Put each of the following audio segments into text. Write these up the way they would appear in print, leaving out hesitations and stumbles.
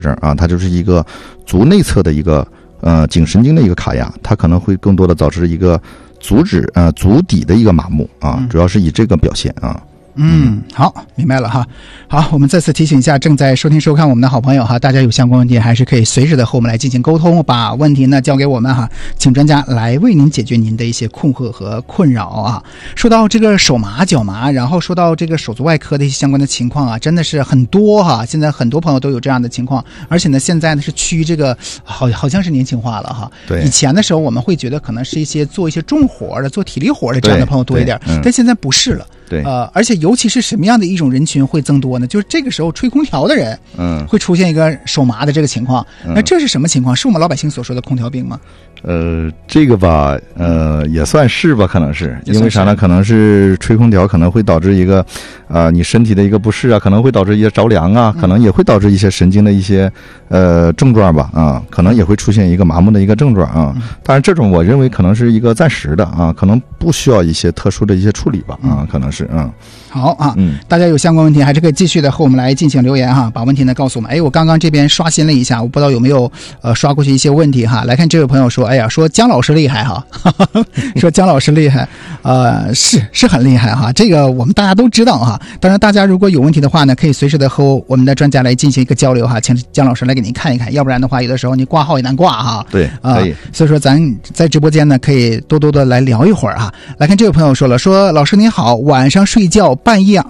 症啊，它就是一个足内侧的一个颈神经的一个卡压，它可能会更多的导致一个足底的一个麻木啊，主要是以这个表现啊。 好，明白了哈。好，我们再次提醒一下正在收听收看我们的好朋友哈，大家有相关问题还是可以随时的和我们来进行沟通，把问题呢交给我们哈，请专家来为您解决您的一些困惑和困扰啊。说到这个手麻脚麻，然后说到这个手足外科的一些相关的情况啊，真的是很多哈，现在很多朋友都有这样的情况，而且呢现在呢是趋于这个好像是年轻化了哈。 对， 以前的时候我们会觉得可能是一些做一些重活的做体力活的这样的朋友多一点，但现在不是了。 对， 而且尤其是什么样的一种人群会增多呢？就是这个时候吹空调的人，会出现一个手麻的这个情况。那这是什么情况？是我们老百姓所说的空调病吗？ 这个吧，也算是吧，可能是因为啥呢？可能是吹空调可能会导致一个，你身体的一个不适啊，可能会导致一些着凉啊，可能也会导致一些神经的一些症状吧，啊，可能也会出现一个麻木的一个症状啊。当然，这种我认为可能是一个暂时的啊，可能不需要一些特殊的一些处理吧，啊，可能是好啊，大家有相关问题还是可以继续的和我们来进行留言哈，把问题呢告诉我们。我刚刚这边刷新了一下，我不知道有没有刷过去一些问题哈。来看这位朋友说，说姜老师厉害哈，说姜老师厉害，是很厉害哈，这个我们大家都知道哈。当然，大家如果有问题的话呢，可以随时的和我们的专家来进行一个交流哈，请姜老师来给您看一看，要不然的话，有的时候你挂号也难挂哈。 对，可以。 所以说咱在直播间呢，可以多多的来聊一会儿哈。来看这位朋友说了，说老师您好，晚上睡觉半夜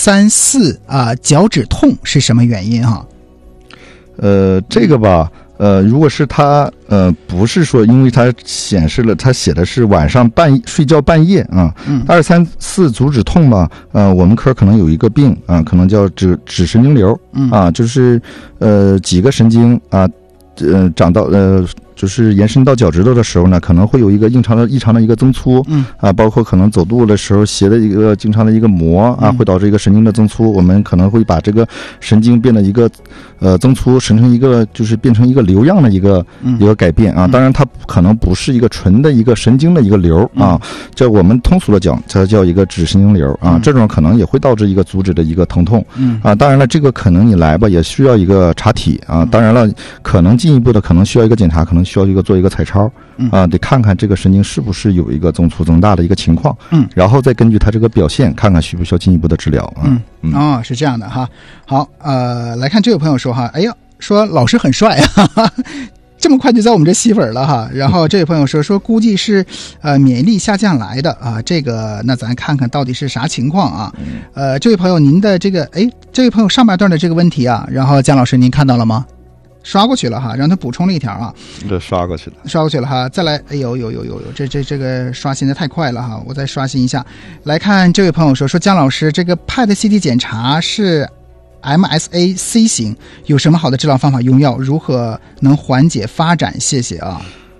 2、3、4脚趾痛是什么原因哈？ 这个吧，如果是他不是说，因为他显示了他写的是晚上睡觉半夜啊，2、3、4足趾痛吧，我们科可能有一个病啊，可能叫指神经瘤啊，就是几个神经啊，长到就是延伸到脚趾头的时候呢，可能会有一个异常的一个增粗，包括可能走路的时候鞋的一个经常的一个磨啊，会导致一个神经的增粗。我们可能会把这个神经变得一个增粗，形成一个就是变成一个瘤样的一个改变啊。当然，它可能不是一个纯的一个神经的一个瘤啊，叫我们通俗的讲，它叫一个指神经瘤啊。这种可能也会导致一个足趾的一个疼痛啊。当然了，这个可能你来吧，也需要一个查体啊。当然了，可能进一步的可能需要一个检查，可能需要做一个彩超啊，得看看这个神经是不是有一个增粗增大的一个情况，然后再根据它这个表现，看看需不需要进一步的治疗啊。 是这样的哈。好，来看这位朋友说哈，说老师很帅啊，这么快就在我们这吸粉了哈。然后这位朋友说估计是免疫力下降来的啊，这个那咱看看到底是啥情况啊？这位朋友您的这位朋友上半段的这个问题啊，然后姜老师您看到了吗？刷过去了哈，让他补充了一条啊。 这刷过去了哈，再来，有，这个刷新的太快了哈，我再刷新一下。来看这位朋友说姜老师，这个 PET CT 检查是 MSA C 型，有什么好的治疗方法用药？如何能缓解发展？谢谢啊。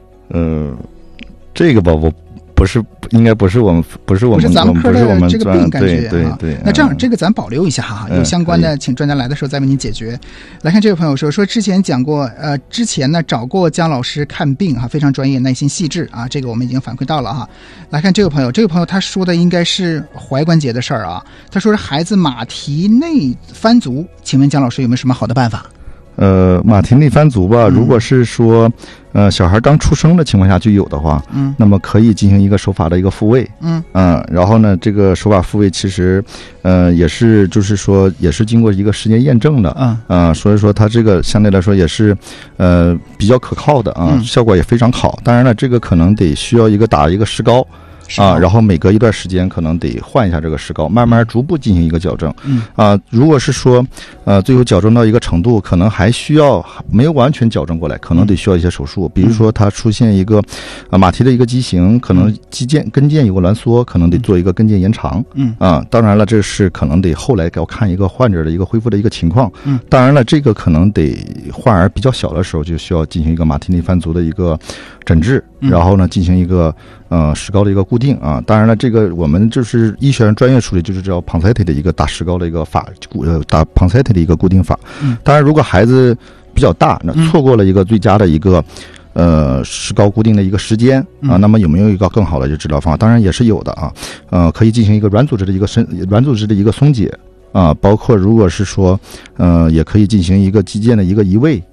这个吧，应该不是我们咱们科的这个病感觉对。 那这样这个咱保留一下哈，有相关的请专家来的时候再为您解决。来看这位朋友说之前讲过，之前呢找过姜老师看病哈，非常专业，耐心细致啊，这个我们已经反馈到了哈。来看这位朋友他说的应该是踝关节的事儿啊，他说是孩子马蹄内翻足，请问姜老师有没有什么好的办法？ 马蹄内翻足吧，如果是说小孩刚出生的情况下就有的话，那么可以进行一个手法的一个复位，然后呢，这个手法复位其实也是就是说也是经过一个时间验证的，所以说它这个相对来说也是比较可靠的啊，效果也非常好。当然了，这个可能得需要打一个石膏。然后每隔一段时间可能得换一下这个石膏，慢慢逐步进行一个矫正。如果是说最后矫正到一个程度，可能还需要没有完全矫正过来，可能得需要一些手术。比如说它出现一个马蹄的一个畸形，可能跟腱有个挛缩，可能得做一个跟腱延长。当然了，这是可能得后来要看一个患者的一个恢复的一个情况。当然了，这个可能得患儿比较小的时候就需要进行一个马蹄内翻足的一个诊治，然后呢进行一个石膏的一个固定啊。当然了，这个我们就是医学上专业术语就是叫 Ponseti 的一个打石膏的一个法，打 Ponseti 的一个固定法。当然如果孩子比较大，那错过了一个最佳的一个石膏固定的一个时间啊，那么有没有一个更好的治疗方法？当然也是有的啊。可以进行一个软组织的一个松解包括如果是说也可以进行一个肌腱的一个移位